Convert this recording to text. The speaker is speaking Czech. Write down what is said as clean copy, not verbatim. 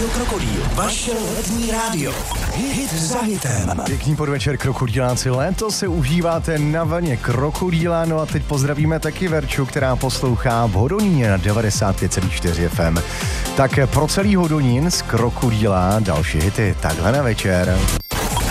Rádio Krokodýl, vaše letní rádio. Hit za hitem. Pěkný podvečer, krokodýláci. Léto se užíváte na vlně Krokodýla. No a teď pozdravíme taky Verču, která poslouchá v Hodoníně na 95,4 FM. Tak pro celý Hodonín z Krokodýla další hity takhle na večer.